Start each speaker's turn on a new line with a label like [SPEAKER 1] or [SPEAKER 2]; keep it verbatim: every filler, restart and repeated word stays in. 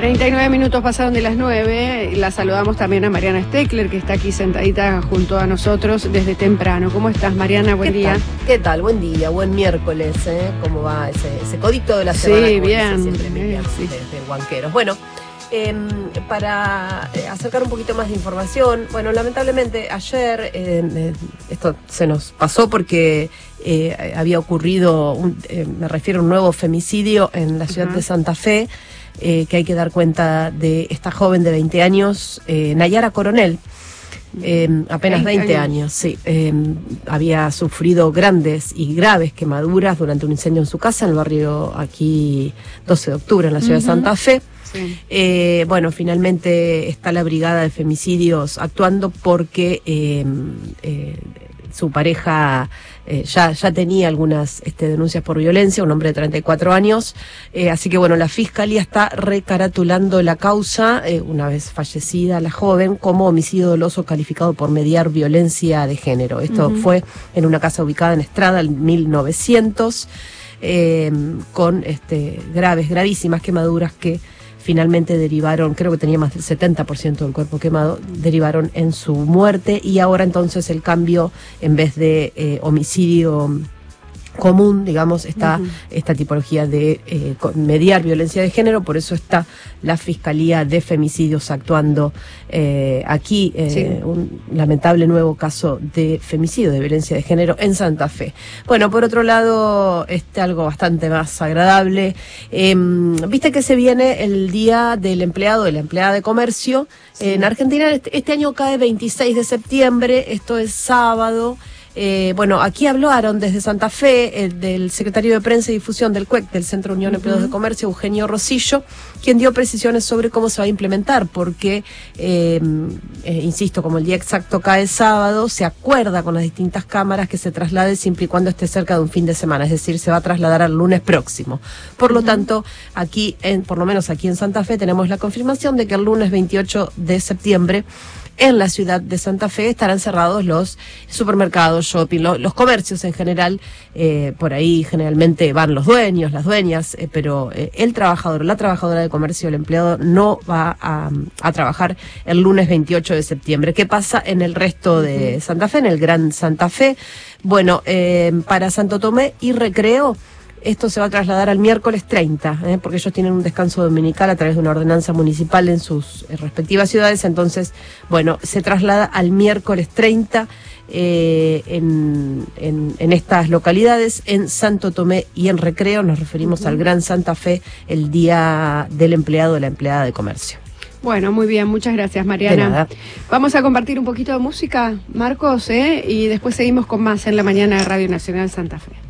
[SPEAKER 1] treinta y nueve minutos pasaron de las nueve. La saludamos también a Mariana Steckler, que está aquí sentadita junto a nosotros desde temprano. ¿Cómo estás, Mariana? Buen
[SPEAKER 2] ¿Qué
[SPEAKER 1] día.
[SPEAKER 2] Tal? ¿Qué tal? Buen día, buen miércoles, ¿eh? ¿Cómo va ese, ese codito de la semana?
[SPEAKER 1] Sí, bien.
[SPEAKER 2] Siempre
[SPEAKER 1] Bien, sí.
[SPEAKER 2] de, de Huanqueros. Bueno, eh, para acercar un poquito más de información, bueno, lamentablemente ayer, eh, esto se nos pasó porque eh, había ocurrido, un, eh, me refiero a un nuevo femicidio en la ciudad uh-huh. de Santa Fe. Eh, que hay que dar cuenta de esta joven de veinte años, eh, Nayara Coronel, eh, apenas veinte años, sí, eh, había sufrido grandes y graves quemaduras durante un incendio en su casa en el barrio aquí doce de octubre en la ciudad uh-huh. de Santa Fe. Sí. Eh, bueno, finalmente está la brigada de femicidios actuando porque eh, eh, su pareja eh, ya, ya tenía algunas este, denuncias por violencia, un hombre de treinta y cuatro años, eh, así que bueno, la fiscalía está recaratulando la causa, eh, una vez fallecida la joven, como homicidio doloso calificado por mediar violencia de género. Esto uh-huh. fue en una casa ubicada en Estrada en mil novecientos, eh, con este, graves, gravísimas quemaduras que finalmente derivaron, creo que tenía más del setenta por ciento del cuerpo quemado, derivaron en su muerte, y ahora entonces el cambio, en vez de eh, homicidio común, digamos, está uh-huh. esta tipología de eh, mediar violencia de género. Por eso está la Fiscalía de Femicidios actuando eh, aquí, eh, sí. un lamentable nuevo caso de femicidio, de violencia de género en Santa Fe. Bueno, por otro lado, este algo bastante más agradable. Eh, Viste que se viene el Día del Empleado, de la Empleada de Comercio. Sí. En Argentina este, este año cae veintiséis de septiembre, esto es sábado. Eh, bueno, aquí hablaron desde Santa Fe el del secretario de Prensa y Difusión del C U E C, del Centro Unión de Empleados uh-huh. de Comercio, Eugenio Rosillo, quien dio precisiones sobre cómo se va a implementar, porque, eh, eh, insisto, como el día exacto cae sábado, se acuerda con las distintas cámaras que se traslade siempre y cuando esté cerca de un fin de semana, es decir, se va a trasladar al lunes próximo. Por uh-huh. lo tanto, aquí, en, por lo menos aquí en Santa Fe, tenemos la confirmación de que el lunes veintiocho de septiembre, en la ciudad de Santa Fe, estarán cerrados los supermercados, shopping, lo, los comercios en general. Eh, por ahí generalmente van los dueños, las dueñas, eh, pero eh, el trabajador, la trabajadora de comercio, el empleado, no va a, a trabajar el lunes veintiocho de septiembre. ¿Qué pasa en el resto de Santa Fe, en el Gran Santa Fe? Bueno, eh, para Santo Tomé y Recreo, esto se va a trasladar al miércoles treinta, ¿eh? porque ellos tienen un descanso dominical a través de una ordenanza municipal en sus eh, respectivas ciudades. Entonces, bueno, se traslada al miércoles treinta eh, en, en, en estas localidades. En Santo Tomé y en Recreo nos referimos uh-huh. al Gran Santa Fe, el Día del Empleado, de la Empleada de Comercio.
[SPEAKER 1] Bueno, muy bien, muchas gracias, Mariana.
[SPEAKER 2] De nada.
[SPEAKER 1] Vamos a compartir un poquito de música, Marcos, ¿eh? y después seguimos con más en la mañana de Radio Nacional Santa Fe.